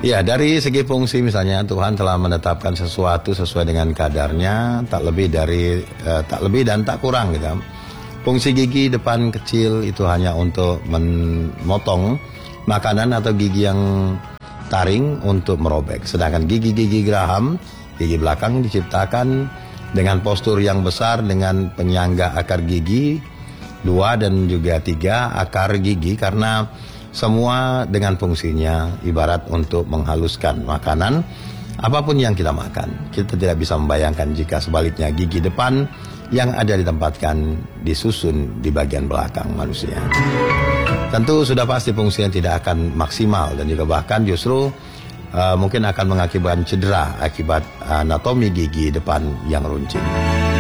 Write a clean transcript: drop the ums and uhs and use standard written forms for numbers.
Ya, dari segi fungsi misalnya Tuhan telah menetapkan sesuatu sesuai dengan kadarnya, tak lebih dan tak kurang gitu. Fungsi gigi depan kecil itu hanya untuk memotong makanan atau gigi yang taring untuk merobek. Sedangkan gigi-gigi geraham, gigi belakang diciptakan dengan postur yang besar dengan penyangga akar gigi 2 dan juga 3 akar gigi karena semua dengan fungsinya ibarat untuk menghaluskan makanan apapun yang kita makan. Kita tidak bisa membayangkan jika sebaliknya gigi depan yang ada ditempatkan disusun di bagian belakang manusia. Tentu sudah pasti fungsinya tidak akan maksimal dan juga bahkan justru mungkin akan mengakibatkan cedera akibat anatomi gigi depan yang runcing.